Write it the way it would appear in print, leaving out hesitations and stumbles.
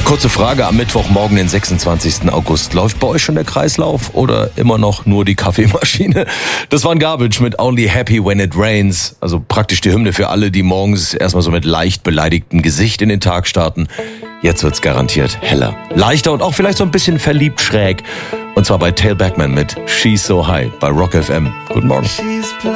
Kurze Frage am Mittwochmorgen, den 26. August. Läuft bei euch schon der Kreislauf oder immer noch nur die Kaffeemaschine? Das war ein Garbage mit Only Happy When It Rains. Also praktisch die Hymne für alle, die morgens erstmal so mit leicht beleidigtem Gesicht in den Tag starten. Jetzt wird's garantiert heller, leichter und auch vielleicht so ein bisschen verliebt schräg. Und zwar bei Tail Backman mit She's So High bei Rock FM. Guten Morgen.